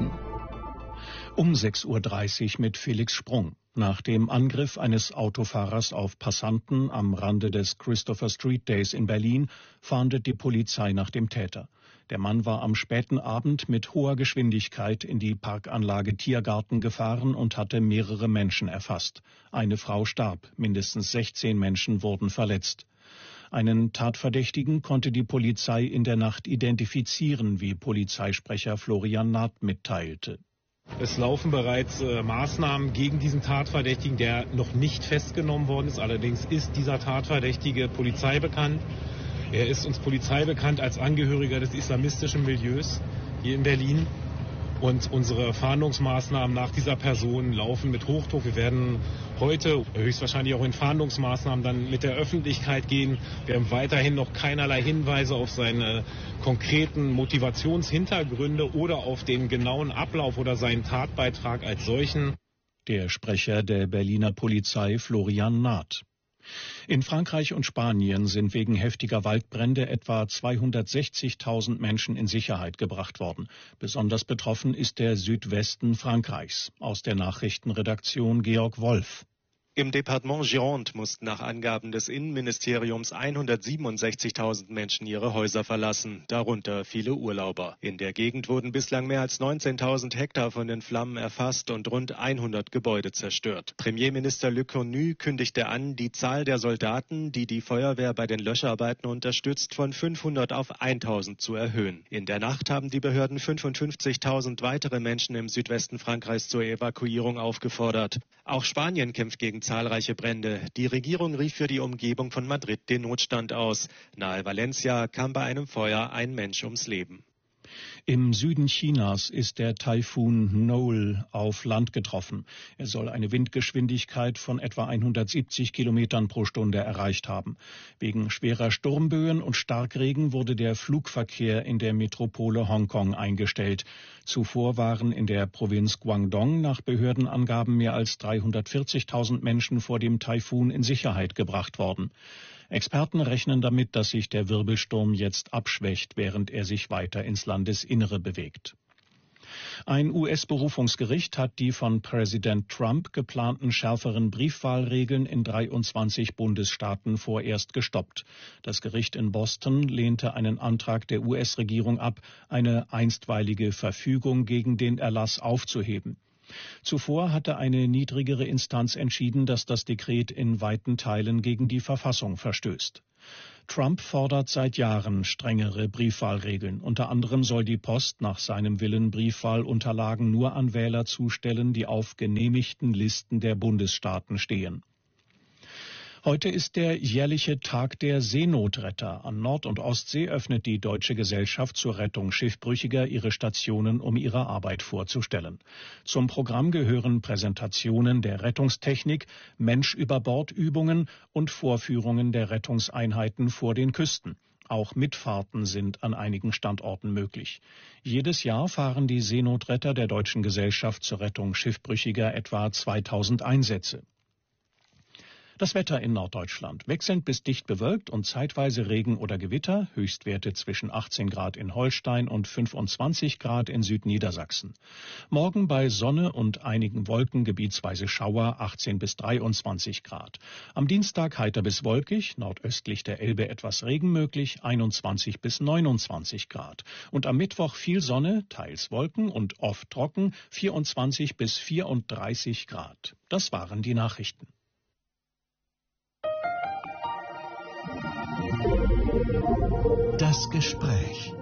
Nachrichten. Um 6:30 Uhr mit Felix Sprung. Nach dem Angriff eines Autofahrers auf Passanten am Rande des Christopher Street Days in Berlin fahndet die Polizei nach dem Täter. Der Mann war am späten Abend mit hoher Geschwindigkeit in die Parkanlage Tiergarten gefahren und hatte mehrere Menschen erfasst. Eine Frau starb, mindestens 16 Menschen wurden verletzt. Einen Tatverdächtigen konnte die Polizei in der Nacht identifizieren, wie Polizeisprecher Florian Naht mitteilte. Es laufen bereits Maßnahmen gegen diesen Tatverdächtigen, der noch nicht festgenommen worden ist. Allerdings ist dieser Tatverdächtige Polizei bekannt. Er ist uns Polizei bekannt als Angehöriger des islamistischen Milieus hier in Berlin. Und unsere Fahndungsmaßnahmen nach dieser Person laufen mit Hochdruck. Wir werden heute höchstwahrscheinlich auch in Fahndungsmaßnahmen dann mit der Öffentlichkeit gehen. Wir haben weiterhin noch keinerlei Hinweise auf seine konkreten Motivationshintergründe oder auf den genauen Ablauf oder seinen Tatbeitrag als solchen. Der Sprecher der Berliner Polizei Florian Naht. In Frankreich und Spanien sind wegen heftiger Waldbrände etwa 260.000 Menschen in Sicherheit gebracht worden. Besonders betroffen ist der Südwesten Frankreichs. Aus der Nachrichtenredaktion Georg Wolf. Im Departement Gironde mussten nach Angaben des Innenministeriums 167.000 Menschen ihre Häuser verlassen, darunter viele Urlauber. In der Gegend wurden bislang mehr als 19.000 Hektar von den Flammen erfasst und rund 100 Gebäude zerstört. Premierminister Lecornu kündigte an, die Zahl der Soldaten, die die Feuerwehr bei den Löscharbeiten unterstützt, von 500 auf 1.000 zu erhöhen. In der Nacht haben die Behörden 55.000 weitere Menschen im Südwesten Frankreichs zur Evakuierung aufgefordert. Auch Spanien kämpft gegen zahlreiche Brände. Die Regierung rief für die Umgebung von Madrid den Notstand aus. Nahe Valencia kam bei einem Feuer ein Mensch ums Leben. Im Süden Chinas ist der Taifun Noel auf Land getroffen. Er soll eine Windgeschwindigkeit von etwa 170 Kilometern pro Stunde erreicht haben. Wegen schwerer Sturmböen und Starkregen wurde der Flugverkehr in der Metropole Hongkong eingestellt. Zuvor waren in der Provinz Guangdong nach Behördenangaben mehr als 340.000 Menschen vor dem Taifun in Sicherheit gebracht worden. Experten rechnen damit, dass sich der Wirbelsturm jetzt abschwächt, während er sich weiter ins Landesinnere bewegt. Ein US-Berufungsgericht hat die von Präsident Trump geplanten schärferen Briefwahlregeln in 23 Bundesstaaten vorerst gestoppt. Das Gericht in Boston lehnte einen Antrag der US-Regierung ab, eine einstweilige Verfügung gegen den Erlass aufzuheben. Zuvor hatte eine niedrigere Instanz entschieden, dass das Dekret in weiten Teilen gegen die Verfassung verstößt. Trump fordert seit Jahren strengere Briefwahlregeln. Unter anderem soll die Post nach seinem Willen Briefwahlunterlagen nur an Wähler zustellen, die auf genehmigten Listen der Bundesstaaten stehen. Heute ist der jährliche Tag der Seenotretter. An Nord- und Ostsee öffnet die Deutsche Gesellschaft zur Rettung Schiffbrüchiger ihre Stationen, um ihre Arbeit vorzustellen. Zum Programm gehören Präsentationen der Rettungstechnik, Mensch-über-Bord-Übungen und Vorführungen der Rettungseinheiten vor den Küsten. Auch Mitfahrten sind an einigen Standorten möglich. Jedes Jahr fahren die Seenotretter der Deutschen Gesellschaft zur Rettung Schiffbrüchiger etwa 2000 Einsätze. Das Wetter in Norddeutschland. Wechselnd bis dicht bewölkt und zeitweise Regen oder Gewitter. Höchstwerte zwischen 18 Grad in Holstein und 25 Grad in Südniedersachsen. Morgen bei Sonne und einigen Wolken gebietsweise Schauer 18 bis 23 Grad. Am Dienstag heiter bis wolkig, nordöstlich der Elbe etwas Regen möglich, 21 bis 29 Grad. Und am Mittwoch viel Sonne, teils Wolken und oft trocken, 24 bis 34 Grad. Das waren die Nachrichten. Das Gespräch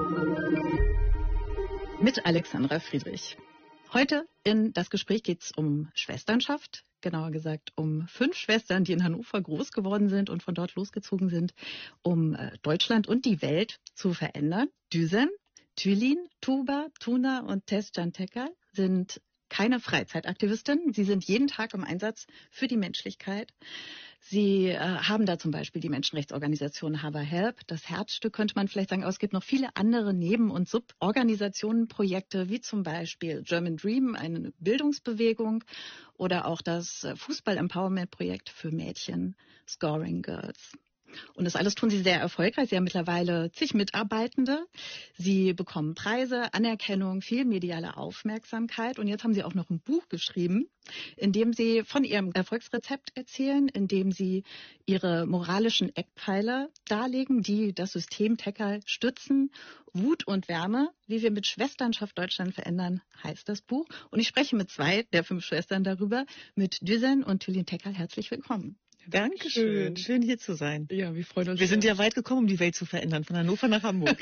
mit Alexandra Friedrich. Heute in das Gespräch geht es um Schwesternschaft, genauer gesagt um 5 Schwestern, die in Hannover groß geworden sind und von dort losgezogen sind, um Deutschland und die Welt zu verändern. Düsen, Tülin, Tuba, Tuna und Tezcan Tekal sind keine Freizeitaktivistinnen. Sie sind jeden Tag im Einsatz für die Menschlichkeit. Sie haben da zum Beispiel die Menschenrechtsorganisation Hava Help, das Herzstück könnte man vielleicht sagen, aber es gibt noch viele andere Neben- und Suborganisationen, Projekte wie zum Beispiel German Dream, eine Bildungsbewegung oder auch das Fußball-Empowerment-Projekt für Mädchen, Scoring Girls. Und das alles tun Sie sehr erfolgreich. Sie haben mittlerweile zig Mitarbeitende. Sie bekommen Preise, Anerkennung, viel mediale Aufmerksamkeit. Und jetzt haben Sie auch noch ein Buch geschrieben, in dem Sie von Ihrem Erfolgsrezept erzählen, in dem Sie Ihre moralischen Eckpfeiler darlegen, die das System Tecker stützen. Wut und Wärme, wie wir mit Schwesternschaft Deutschland verändern, heißt das Buch. Und ich spreche mit 2 der 5 Schwestern darüber, mit Düsen und Tülin Tecker. Herzlich willkommen. Dankeschön. Schön hier zu sein. Ja, wir freuen uns. Wir sind ja weit gekommen, um die Welt zu verändern, von Hannover nach Hamburg.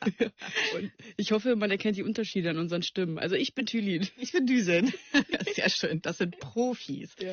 Und ich hoffe, man erkennt die Unterschiede an unseren Stimmen. Also ich bin Tülin. Ich bin Düsen. Sehr schön, das sind Profis. Ja.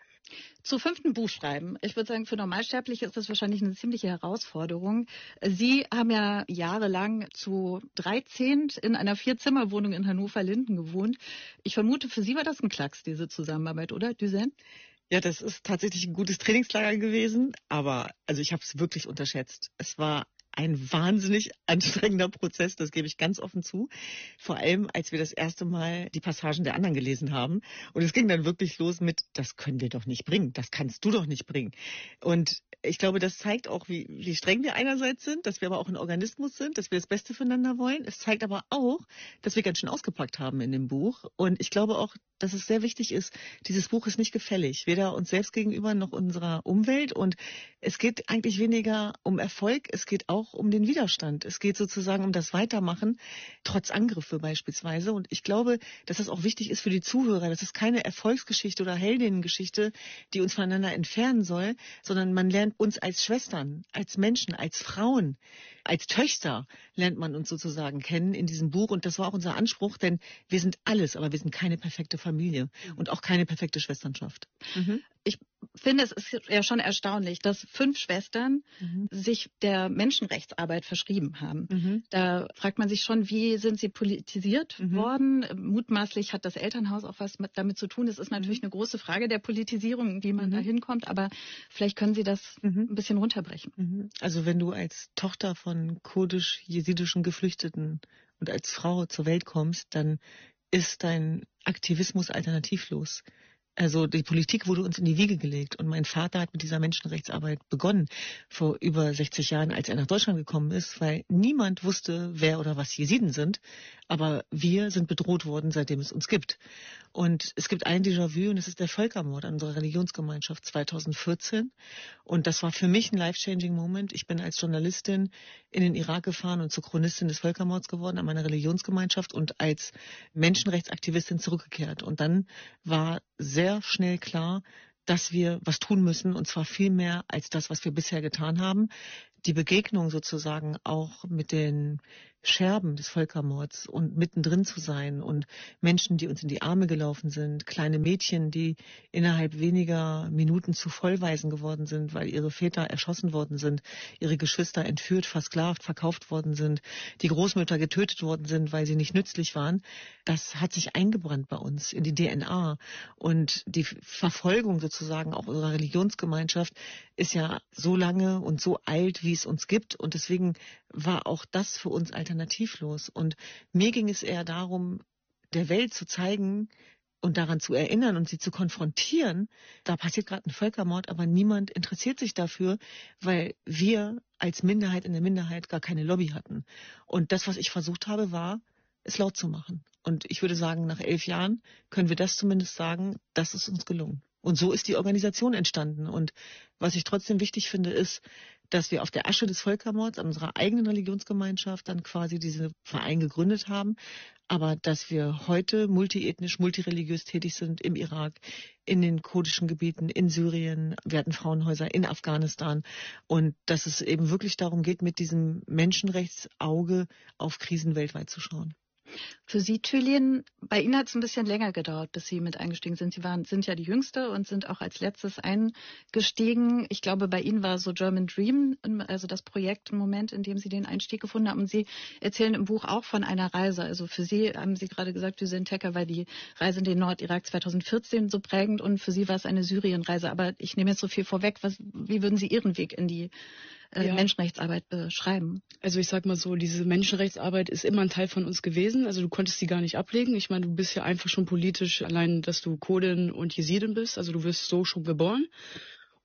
Zu 5. Buch schreiben. Ich würde sagen, für Normalsterbliche ist das wahrscheinlich eine ziemliche Herausforderung. Sie haben ja jahrelang zu 13 in einer 4-Zimmer-Wohnung in Hannover-Linden gewohnt. Ich vermute, für Sie war das ein Klacks, diese Zusammenarbeit, oder, Düsen? Ja, das ist tatsächlich ein gutes Trainingslager gewesen, aber also ich habe es wirklich unterschätzt. Es war ein wahnsinnig anstrengender Prozess, das gebe ich ganz offen zu. Vor allem, als wir das erste Mal die Passagen der anderen gelesen haben. Und es ging dann wirklich los mit, das können wir doch nicht bringen, das kannst du doch nicht bringen. Und ich glaube, das zeigt auch, wie streng wir einerseits sind, dass wir aber auch ein Organismus sind, dass wir das Beste füreinander wollen. Es zeigt aber auch, dass wir ganz schön ausgepackt haben in dem Buch. Und ich glaube auch, dass es sehr wichtig ist, dieses Buch ist nicht gefällig, weder uns selbst gegenüber noch unserer Umwelt. Und es geht eigentlich weniger um Erfolg, es geht auch um den Widerstand. Es geht sozusagen um das Weitermachen, trotz Angriffe beispielsweise. Und ich glaube, dass das auch wichtig ist für die Zuhörer. Das ist keine Erfolgsgeschichte oder Heldinnengeschichte, die uns voneinander entfernen soll, sondern man lernt uns als Schwestern, als Menschen, als Frauen, als Töchter lernt man uns sozusagen kennen in diesem Buch. Und das war auch unser Anspruch, denn wir sind alles, aber wir sind keine perfekte Familie und auch keine perfekte Schwesternschaft. Mhm. Ich finde, es ist ja schon erstaunlich, dass 5 Schwestern sich der Menschenrechtsarbeit verschrieben haben. Da fragt man sich schon, wie sind sie politisiert worden? Mutmaßlich hat das Elternhaus auch was damit zu tun. Das ist natürlich eine große Frage der Politisierung, wie man da hinkommt, aber vielleicht können Sie das ein bisschen runterbrechen. Also wenn du als Tochter von kurdisch-jesidischen Geflüchteten und als Frau zur Welt kommst, dann ist dein Aktivismus alternativlos. Also die Politik wurde uns in die Wiege gelegt und mein Vater hat mit dieser Menschenrechtsarbeit begonnen vor über 60 Jahren, als er nach Deutschland gekommen ist, weil niemand wusste, wer oder was Jesiden sind, aber wir sind bedroht worden, seitdem es uns gibt. Und es gibt ein Déjà-vu und es ist der Völkermord an unserer Religionsgemeinschaft 2014 und das war für mich ein life-changing Moment. Ich bin als Journalistin in den Irak gefahren und zur Chronistin des Völkermords geworden an meiner Religionsgemeinschaft und als Menschenrechtsaktivistin zurückgekehrt. Und dann war sehr schnell klar, dass wir was tun müssen, und zwar viel mehr als das, was wir bisher getan haben. Die Begegnung sozusagen auch mit den Scherben des Völkermords und mittendrin zu sein und Menschen, die uns in die Arme gelaufen sind, kleine Mädchen, die innerhalb weniger Minuten zu Vollwaisen geworden sind, weil ihre Väter erschossen worden sind, ihre Geschwister entführt, versklavt, verkauft worden sind, die Großmütter getötet worden sind, weil sie nicht nützlich waren. Das hat sich eingebrannt bei uns in die DNA. Und die Verfolgung sozusagen auch unserer Religionsgemeinschaft ist ja so lange und so alt, wie es uns gibt. Und deswegen war auch das für uns alternativlos. Und mir ging es eher darum, der Welt zu zeigen und daran zu erinnern und sie zu konfrontieren, da passiert gerade ein Völkermord, aber niemand interessiert sich dafür, weil wir als Minderheit in der Minderheit gar keine Lobby hatten. Und das, was ich versucht habe, war, es laut zu machen. Und ich würde sagen, nach 11 Jahren können wir das zumindest sagen, das ist uns gelungen. Und so ist die Organisation entstanden. Und was ich trotzdem wichtig finde, ist, dass wir auf der Asche des Völkermords an unserer eigenen Religionsgemeinschaft dann quasi diesen Verein gegründet haben, aber dass wir heute multiethnisch, multireligiös tätig sind im Irak, in den kurdischen Gebieten, in Syrien, wir hatten Frauenhäuser in Afghanistan und dass es eben wirklich darum geht, mit diesem Menschenrechtsauge auf Krisen weltweit zu schauen. Für Sie, Tülin, bei Ihnen hat es ein bisschen länger gedauert, bis Sie mit eingestiegen sind. Sie sind ja die Jüngste und sind auch als letztes eingestiegen. Ich glaube, bei Ihnen war so German Dream, also das Projekt, ein Moment, in dem Sie den Einstieg gefunden haben. Und Sie erzählen im Buch auch von einer Reise. Also für Sie, haben Sie gerade gesagt, Düsen Tecker war die Reise in den Nordirak 2014 so prägend und für Sie war es eine Syrienreise. Aber ich nehme jetzt so viel vorweg. Wie würden Sie Ihren Weg in die Menschenrechtsarbeit beschreiben? Also ich sag mal so, diese Menschenrechtsarbeit ist immer ein Teil von uns gewesen. Also du konntest sie gar nicht ablegen. Ich meine, du bist ja einfach schon politisch, allein, dass du Kurdin und Jesidin bist. Also du wirst so schon geboren.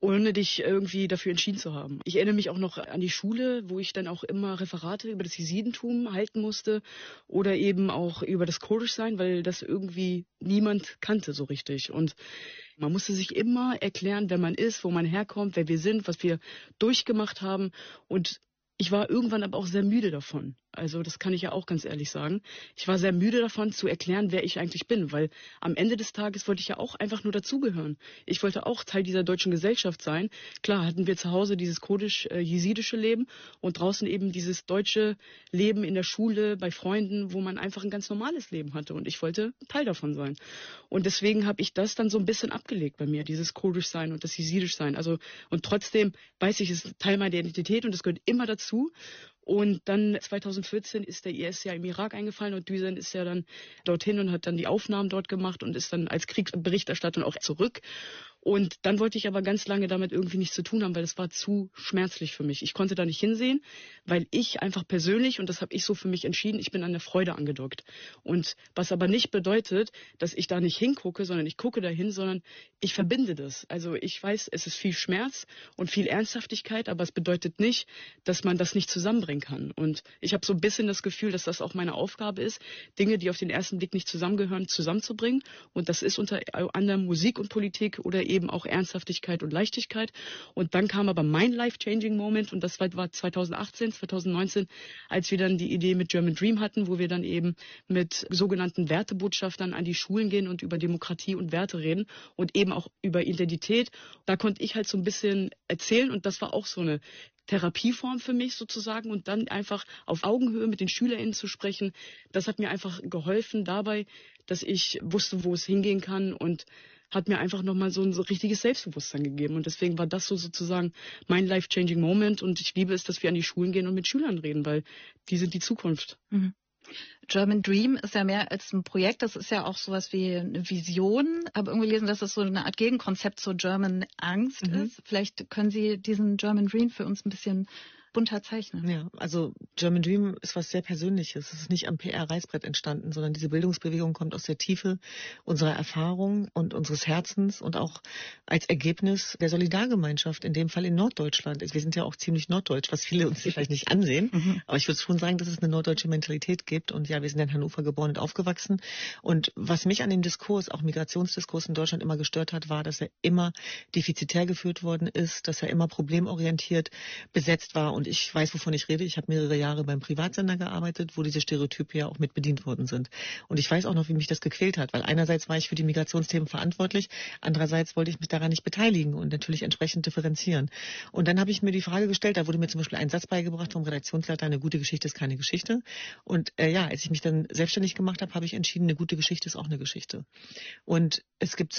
ohne dich irgendwie dafür entschieden zu haben. Ich erinnere mich auch noch an die Schule, wo ich dann auch immer Referate über das Jesidentum halten musste oder eben auch über das Kurdischsein, weil das irgendwie niemand kannte so richtig. Und man musste sich immer erklären, wer man ist, wo man herkommt, wer wir sind, was wir durchgemacht haben. Und ich war irgendwann aber auch sehr müde davon. Also das kann ich ja auch ganz ehrlich sagen. Ich war sehr müde davon zu erklären, wer ich eigentlich bin, weil am Ende des Tages wollte ich ja auch einfach nur dazugehören. Ich wollte auch Teil dieser deutschen Gesellschaft sein. Klar hatten wir zu Hause dieses kurdisch-jesidische Leben und draußen eben dieses deutsche Leben in der Schule, bei Freunden, wo man einfach ein ganz normales Leben hatte. Und ich wollte Teil davon sein. Und deswegen habe ich das dann so ein bisschen abgelegt bei mir, dieses Kurdisch-Sein und das Jesidisch-Sein. Also, und trotzdem weiß ich, es ist Teil meiner Identität und es gehört immer dazu. Und dann 2014 ist der IS ja im Irak eingefallen und Düsen ist ja dann dorthin und hat dann die Aufnahmen dort gemacht und ist dann als Kriegsberichterstatterin auch zurück. Und dann wollte ich aber ganz lange damit irgendwie nichts zu tun haben, weil das war zu schmerzlich für mich. Ich konnte da nicht hinsehen, weil ich einfach persönlich, und das habe ich so für mich entschieden, ich bin an der Freude angedockt. Und was aber nicht bedeutet, dass ich da nicht hingucke, sondern ich gucke dahin, sondern ich verbinde das. Also ich weiß, es ist viel Schmerz und viel Ernsthaftigkeit, aber es bedeutet nicht, dass man das nicht zusammenbringen kann. Und ich habe so ein bisschen das Gefühl, dass das auch meine Aufgabe ist, Dinge, die auf den ersten Blick nicht zusammengehören, zusammenzubringen. Und das ist unter anderem Musik und Politik oder eben auch Ernsthaftigkeit und Leichtigkeit. Und dann kam aber mein life-changing Moment und das war 2018, 2019, als wir dann die Idee mit German Dream hatten, wo wir dann eben mit sogenannten Wertebotschaftern an die Schulen gehen und über Demokratie und Werte reden und eben auch über Identität. Da konnte ich halt so ein bisschen erzählen und das war auch so eine Therapieform für mich sozusagen und dann einfach auf Augenhöhe mit den SchülerInnen zu sprechen, das hat mir einfach geholfen dabei, dass ich wusste, wo es hingehen kann und hat mir einfach nochmal so ein richtiges Selbstbewusstsein gegeben. Und deswegen war das so sozusagen mein life-changing Moment. Und ich liebe es, dass wir an die Schulen gehen und mit Schülern reden, weil die sind die Zukunft. Mhm. German Dream ist ja mehr als ein Projekt, das ist ja auch sowas wie eine Vision. Ich habe irgendwie gelesen, dass es so eine Art Gegenkonzept zur German Angst ist. Vielleicht können Sie diesen German Dream für uns ein bisschen bunter zeichnen. Ja, also German Dream ist was sehr Persönliches. Es ist nicht am PR-Reißbrett entstanden, sondern diese Bildungsbewegung kommt aus der Tiefe unserer Erfahrung und unseres Herzens und auch als Ergebnis der Solidargemeinschaft, in dem Fall in Norddeutschland. Wir sind ja auch ziemlich norddeutsch, was viele uns vielleicht nicht ansehen. Aber ich würde schon sagen, dass es eine norddeutsche Mentalität gibt. Und ja, wir sind in Hannover geboren und aufgewachsen. Und was mich an dem Diskurs, auch Migrationsdiskurs in Deutschland immer gestört hat, war, dass er immer defizitär geführt worden ist, dass er immer problemorientiert besetzt war. Und ich weiß, wovon ich rede. Ich habe mehrere Jahre beim Privatsender gearbeitet, wo diese Stereotype ja auch mit bedient worden sind. Und ich weiß auch noch, wie mich das gequält hat, weil einerseits war ich für die Migrationsthemen verantwortlich, andererseits wollte ich mich daran nicht beteiligen und natürlich entsprechend differenzieren. Und dann habe ich mir die Frage gestellt, da wurde mir zum Beispiel ein Satz beigebracht vom Redaktionsleiter, eine gute Geschichte ist keine Geschichte. Und als ich mich dann selbstständig gemacht habe, habe ich entschieden, eine gute Geschichte ist auch eine Geschichte. Und es gibt